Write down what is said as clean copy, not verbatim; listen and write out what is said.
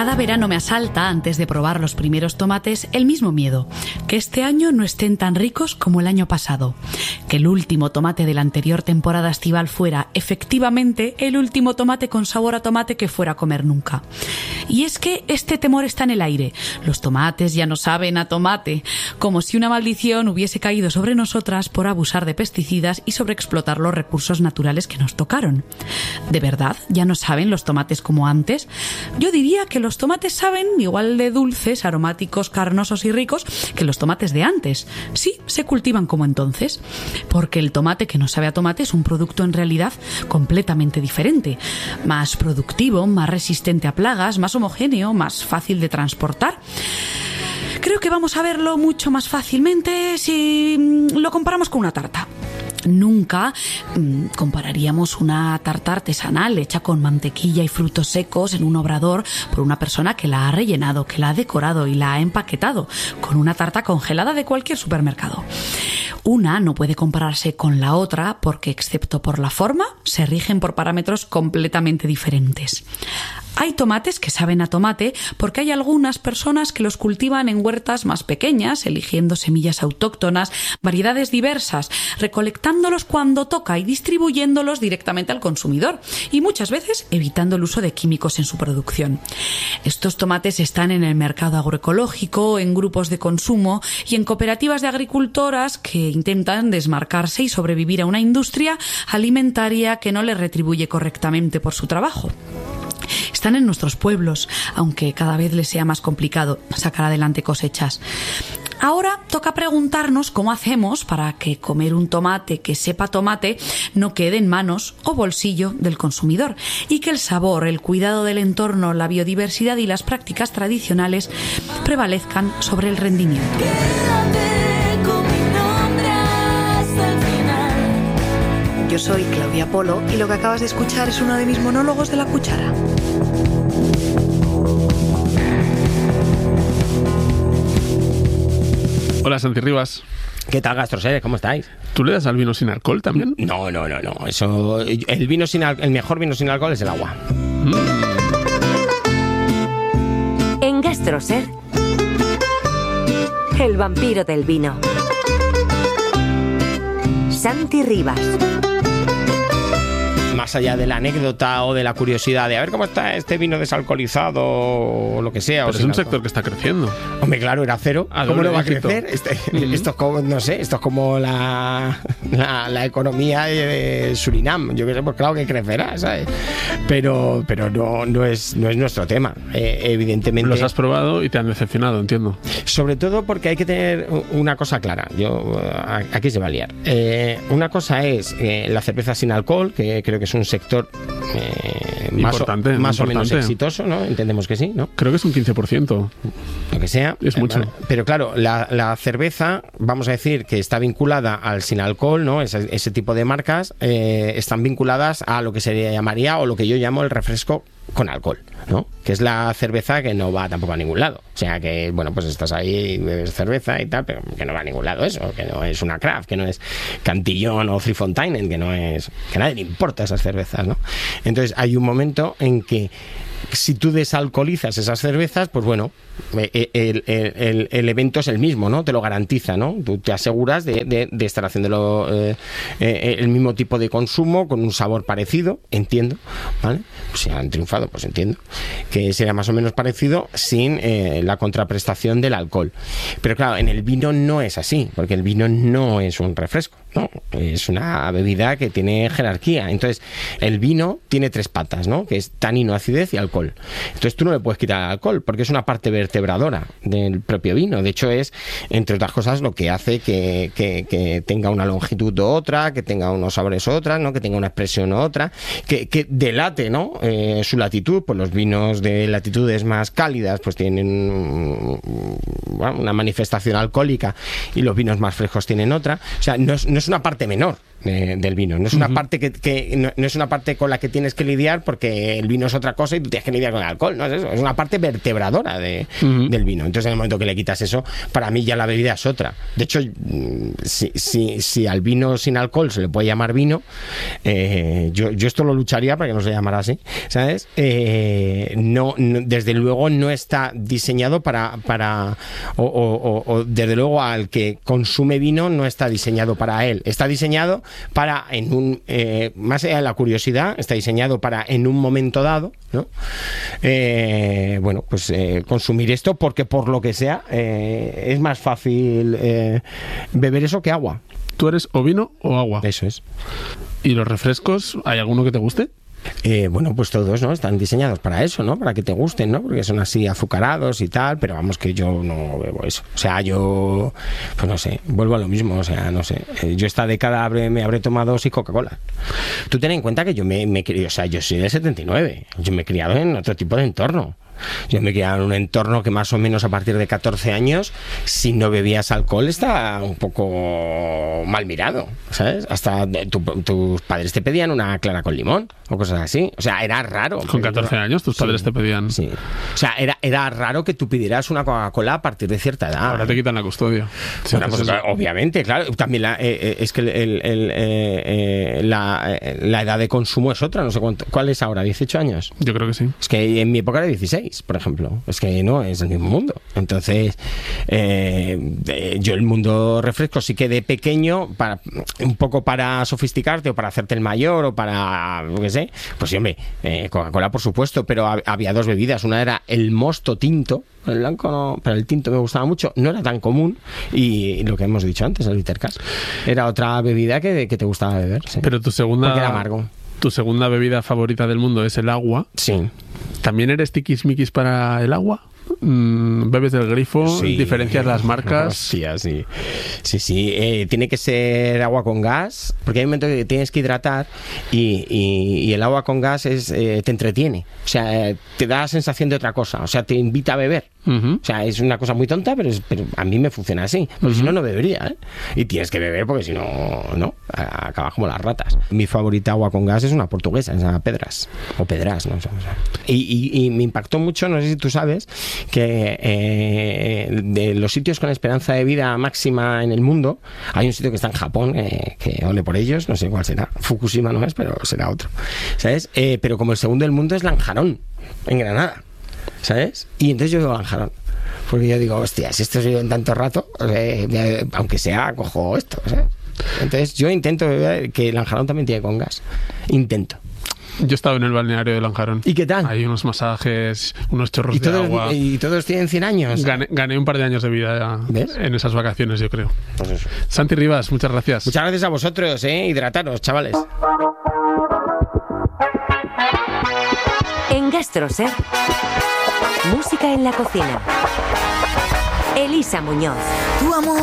Cada verano me asalta, antes de probar los primeros tomates, el mismo miedo: que este año no estén tan ricos como el año pasado, que el último tomate de la anterior temporada estival fuera efectivamente el último tomate con sabor a tomate que fuera a comer nunca. Y es que este temor está en el aire. Los tomates ya no saben a tomate, como si una maldición hubiese caído sobre nosotras por abusar de pesticidas y sobreexplotar los recursos naturales que nos tocaron. ¿De verdad ya no saben los tomates como antes? Yo diría que los tomates saben igual de dulces, aromáticos, carnosos y ricos que los tomates de antes. Sí, se cultivan como entonces. Porque el tomate que no sabe a tomate es un producto en realidad completamente diferente. Más productivo, más resistente a plagas, más homogéneo, más fácil de transportar. Creo que vamos a verlo mucho más fácilmente si lo comparamos con una tarta. Nunca compararíamos una tarta artesanal hecha con mantequilla y frutos secos en un obrador por una persona que la ha rellenado, que la ha decorado y la ha empaquetado, con una tarta congelada de cualquier supermercado. Una no puede compararse con la otra porque, excepto por la forma, se rigen por parámetros completamente diferentes. Hay tomates que saben a tomate porque hay algunas personas que los cultivan en huertas más pequeñas, eligiendo semillas autóctonas, variedades diversas, recolectándolos cuando toca y distribuyéndolos directamente al consumidor, y muchas veces evitando el uso de químicos en su producción. Estos tomates están en el mercado agroecológico, en grupos de consumo y en cooperativas de agricultoras que intentan desmarcarse y sobrevivir a una industria alimentaria que no les retribuye correctamente por su trabajo. Están en nuestros pueblos, aunque cada vez les sea más complicado sacar adelante cosechas. Ahora toca preguntarnos cómo hacemos para que comer un tomate que sepa tomate no quede en manos o bolsillo del consumidor y que el sabor, el cuidado del entorno, la biodiversidad y las prácticas tradicionales prevalezcan sobre el rendimiento. Yo soy Claudia Polo y lo que acabas de escuchar es uno de mis monólogos de La Cuchara. Hola, Santi Rivas. ¿Qué tal, Gastroseres? ¿Cómo estáis? ¿Tú le das al vino sin alcohol también? No. Eso, el mejor vino sin alcohol es el agua. En Gastroser, el vampiro del vino. Santi Rivas. Más allá de la anécdota o de la curiosidad de a ver cómo está este vino desalcoholizado o lo que sea. Pero es un sector que está creciendo. Hombre, claro, era cero. ¿Cómo no va a crecer? Esto es como, no sé, esto es como la economía de Surinam. Yo qué sé, pues claro que crecerá, ¿sabes? Pero no es nuestro tema. Evidentemente. Los has probado y te han decepcionado, entiendo. Sobre todo porque hay que tener una cosa clara. Aquí se va a liar. Una cosa es la cerveza sin alcohol, que creo que es un sector más o menos exitoso, ¿no? Entendemos que sí, ¿no? Creo que es un 15%. Lo que sea. Es mucho. Vale. Pero claro, la cerveza, vamos a decir que está vinculada al sin alcohol, ¿no? Ese tipo de marcas están vinculadas a lo que se llamaría, o lo que yo llamo, el refresco con alcohol, ¿no? Que es la cerveza que no va tampoco a ningún lado. O sea que, bueno, pues estás ahí y bebes cerveza y tal, pero que no va a ningún lado eso, que no es una craft, que no es Cantillon o Three Fontaine, que a nadie le importa esas cervezas, ¿no? Entonces hay un momento en que si tú desalcoholizas esas cervezas, pues bueno, el evento es el mismo, ¿no? Te lo garantiza, ¿no? Tú te aseguras de estar haciéndolo el mismo tipo de consumo, con un sabor parecido, entiendo, ¿vale? Pues si han triunfado, pues entiendo que será más o menos parecido sin la contraprestación del alcohol. Pero claro, en el vino no es así, porque el vino no es un refresco, ¿no? Es una bebida que tiene jerarquía. Entonces, el vino tiene tres patas, ¿no? Que es tanino, acidez y alcohol. Entonces, tú no le puedes quitar el alcohol, porque es una parte vertebradora del propio vino. De hecho, es, entre otras cosas, lo que hace que tenga una longitud u otra, que tenga unos sabores u otras, ¿no? Que tenga una expresión u otra, que delate, ¿no? Su latitud. Pues los vinos de latitudes más cálidas pues tienen una manifestación alcohólica, y los vinos más frescos tienen otra. O sea, no es una parte menor del vino. No es una parte que no es una parte con la que tienes que lidiar, porque el vino es otra cosa y tú tienes que lidiar con el alcohol. No es eso, es una parte vertebradora del vino. Entonces, en el momento que le quitas eso, para mí ya la bebida es otra. De hecho, si al vino sin alcohol se le puede llamar vino, yo esto lo lucharía para que no se llamara así, ¿sabes? No, desde luego no está diseñado o desde luego al que consume vino no está diseñado para él. Está diseñado para, más allá de la curiosidad, está diseñado para en un momento dado, ¿no? Consumir esto, porque por lo que sea es más fácil beber eso que agua. ¿Tú eres o vino o agua? Eso es. ¿Y los refrescos, hay alguno que te guste? Pues todos, ¿no? Están diseñados para eso, ¿no? Para que te gusten, ¿no? Porque son así azucarados y tal, pero vamos, que yo no bebo eso. O sea, yo, pues no sé, vuelvo a lo mismo, o sea, no sé. Yo esta década me habré tomado sí Coca-Cola. Tú ten en cuenta que yo me crié, o sea, yo soy del 79, yo me he criado en otro tipo de entorno. Yo me criaba en un entorno que más o menos a partir de 14 años, si no bebías alcohol, está un poco mal mirado, ¿sabes? Hasta tus padres te pedían una clara con limón o cosas así. O sea, era raro. ¿Con 14 años tus padres te pedían? Sí. O sea, era raro que tú pidieras una Coca-Cola a partir de cierta edad. Ahora te quitan la custodia. Bueno, pues, obviamente, claro. También es que la edad de consumo es otra. No sé ¿cuál es ahora? ¿18 años? Yo creo que sí. Es que en mi época era 16. Por ejemplo, es que no es el mismo mundo. Entonces, yo el mundo refresco sí que de pequeño, un poco para sofisticarte o para hacerte el mayor o para, lo que sé, pues sí, hombre, Coca-Cola por supuesto, pero había dos bebidas. Una era el mosto tinto, el blanco no, pero el tinto me gustaba mucho, no era tan común, y lo que hemos dicho antes, el bitter cash, era otra bebida que te gustaba beber. Sí. Pero tu segunda... Porque era amargo. Tu segunda bebida favorita del mundo es el agua. Sí. ¿También eres tiquismiquis para el agua? ¿Bebes del grifo? Sí. ¿Diferencias las marcas? Hostia, sí. Sí. Tiene que ser agua con gas, porque hay un momento que tienes que hidratar y el agua con gas te entretiene. O sea, te da la sensación de otra cosa. O sea, te invita a beber. O sea, es una cosa muy tonta, pero a mí me funciona así. Porque si no, no bebería, ¿eh? Y tienes que beber porque si no, acabas como las ratas. Mi favorita agua con gas es una portuguesa, esa Pedras. O Pedras, ¿no? Y me impactó mucho, no sé si tú sabes, que de los sitios con esperanza de vida máxima en el mundo, hay un sitio que está en Japón, que ole por ellos, no sé cuál será. Fukushima no es, pero será otro. ¿Sabes? Pero como el segundo del mundo es Lanjarón, en Granada. ¿Sabes? Y entonces yo digo Lanjarón. Porque yo digo, hostia, si esto se vive en tanto rato, aunque sea, cojo esto, ¿sabes? Entonces yo intento beber, que Lanjarón también tiene con gas. Intento. Yo he estado en el balneario de Lanjarón. ¿Y qué tal? Hay unos masajes, unos chorros de agua. ¿Y todos tienen 100 años? Gané un par de años de vida en esas vacaciones, yo creo. Pues eso. Santi Rivas, muchas gracias. Muchas gracias a vosotros, hidrataros, chavales. En GastroSer, música en la cocina. Elisa Muñoz. Tu amor